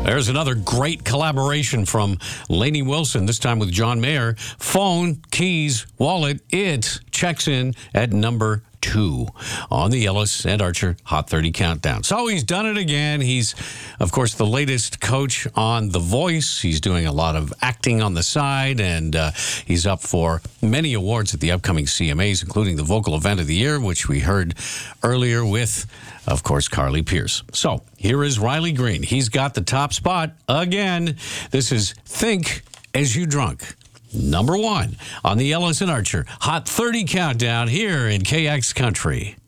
There's another great collaboration from Lainey Wilson, this time with John Mayer. Phone, keys, wallet, it checks in at number 2 on the Ellis and Archer Hot 30 Countdown. So he's done it again. He's, of course, the latest coach on The Voice. He's doing a lot of acting on the side, and he's up for many awards at the upcoming CMAs, including the Vocal Event of the Year, which we heard earlier with, of course, Carly Pearce. So here is Riley Green. He's got the top spot again. This is Think As You Drunk. Number 1 on the Ellis and Archer Hot 30 Countdown here in KX Country.